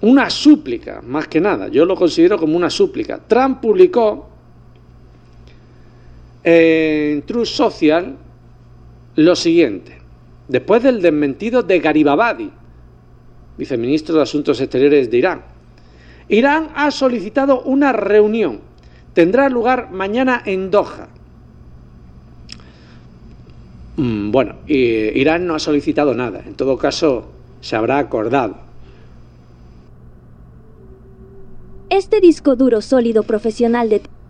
una súplica, más que nada. Yo lo considero como una súplica. Trump publicó en Truth Social lo siguiente: después del desmentido de Garibabadi, viceministro de Asuntos Exteriores de Irán. Irán ha solicitado una reunión. Tendrá lugar mañana en Doha. Bueno, Irán no ha solicitado nada. En todo caso, se habrá acordado. Este disco duro sólido profesional de